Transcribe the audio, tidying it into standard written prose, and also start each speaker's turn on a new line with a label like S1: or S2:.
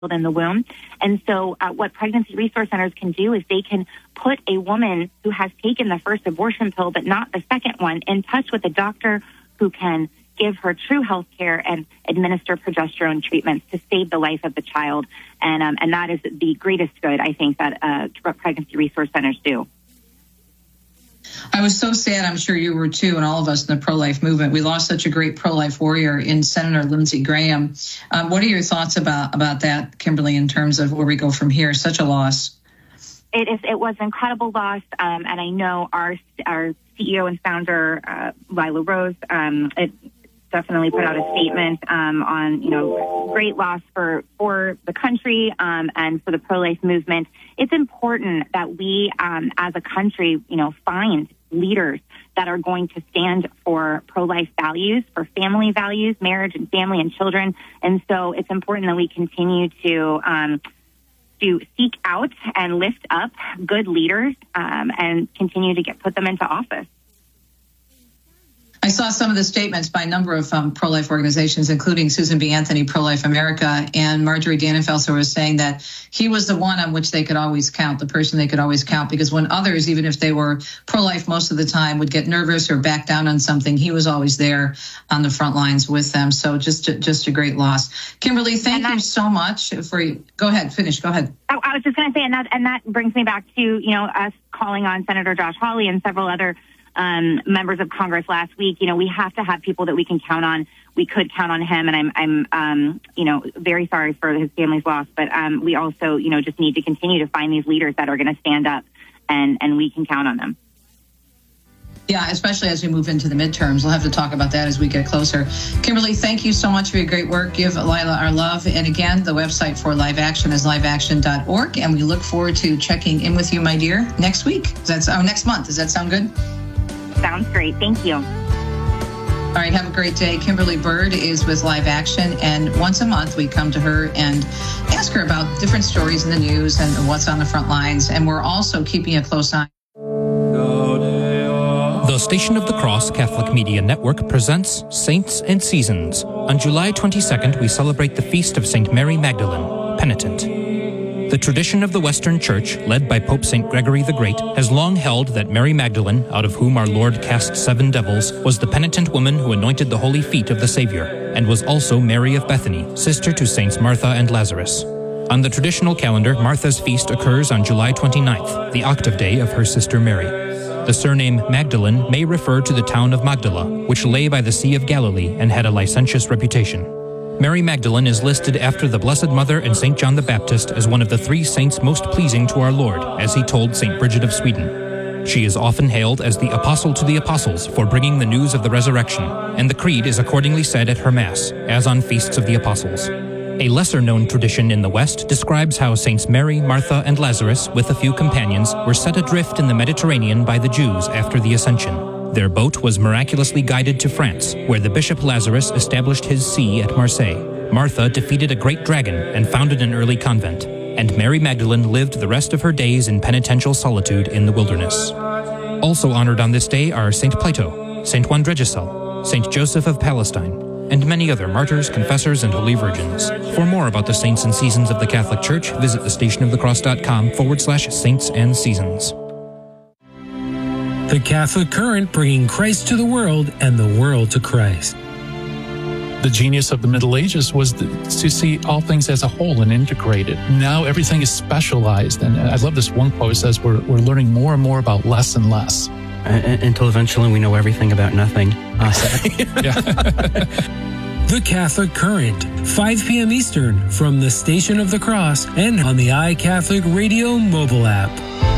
S1: in the womb. And so what pregnancy resource centers can do is they can put a woman who has taken the first abortion pill but not the second one in touch with a doctor who can give her true health care and administer progesterone treatments to save the life of the child. And that is the greatest good, I think, that pregnancy resource centers do.
S2: I was so sad, I'm sure you were too, and all of us in the pro-life movement. We lost such a great pro-life warrior in Senator Lindsey Graham. What are your thoughts about that, Kimberly, in terms of where we go from here? Such a loss.
S1: It was an incredible loss, and I know our CEO and founder, Lila Rose, it definitely put out a statement on, great loss for the country and for the pro-life movement. It's important that we, as a country, find leaders that are going to stand for pro-life values, for family values, marriage and family and children. And so it's important that we continue to seek out and lift up good leaders and continue to put them into office.
S2: I saw some of the statements by a number of pro-life organizations, including Susan B. Anthony, Pro-Life America, and Marjorie Dannenfelser was saying that he was the one on which they could always count, the person they could always count, because when others, even if they were pro-life most of the time, would get nervous or back down on something, he was always there on the front lines with them. So just a great loss. Kimberly, thank you so much for you. Go ahead, finish. Go ahead.
S1: I was just going to say, and that brings me back to, us calling on Senator Josh Hawley and several other members of Congress last week. We have to have people that we can count on. We could count on him, and I'm very sorry for his family's loss, but we also, just need to continue to find these leaders that are going to stand up, and we can count on them.
S2: Yeah, especially as we move into the midterms. We'll have to talk about that as we get closer. Kimberly, thank you so much for your great work. Give Lila our love. And again, the website for Live Action is liveaction.org, and we look forward to checking in with you, my dear, next week. Next month. Does that sound good?
S1: Sounds great. Thank you.
S2: All right. Have a great day. Kimberly Bird is with Live Action, and once a month we come to her and ask her about different stories in the news and what's on the front lines. And we're also keeping a close eye.
S3: The Station of the Cross Catholic Media Network presents Saints and Seasons. On July 22nd, we celebrate the feast of St. Mary Magdalene, Penitent. The tradition of the Western Church, led by Pope St. Gregory the Great, has long held that Mary Magdalene, out of whom our Lord cast 7 devils, was the penitent woman who anointed the holy feet of the Savior, and was also Mary of Bethany, sister to Saints Martha and Lazarus. On the traditional calendar, Martha's feast occurs on July 29th, the octave day of her sister Mary. The surname Magdalene may refer to the town of Magdala, which lay by the Sea of Galilee and had a licentious reputation. Mary Magdalene is listed after the Blessed Mother and St. John the Baptist as one of the 3 saints most pleasing to our Lord, as he told St. Bridget of Sweden. She is often hailed as the Apostle to the Apostles for bringing the news of the resurrection, and the Creed is accordingly said at her Mass, as on Feasts of the Apostles. A lesser-known tradition in the West describes how Saints Mary, Martha, and Lazarus, with a few companions, were set adrift in the Mediterranean by the Jews after the Ascension. Their boat was miraculously guided to France, where the Bishop Lazarus established his see at Marseille. Martha defeated a great dragon and founded an early convent, and Mary Magdalene lived the rest of her days in penitential solitude in the wilderness. Also honored on this day are St. Plato, St. Juan Dregicel, St. Joseph of Palestine, and many other martyrs, confessors, and holy virgins. For more about the saints and seasons of the Catholic Church, visit thestationofthecross.com/saints and seasons.
S4: The Catholic Current, bringing Christ to the world and the world to Christ.
S5: The genius of the Middle Ages was to see all things as a whole and integrated. Now everything is specialized. And I love this one quote. It says we're learning more and more about less and less.
S6: Until eventually we know everything about nothing.
S4: The Catholic Current, 5 p.m. Eastern, from the Station of the Cross and on the iCatholic Radio mobile app.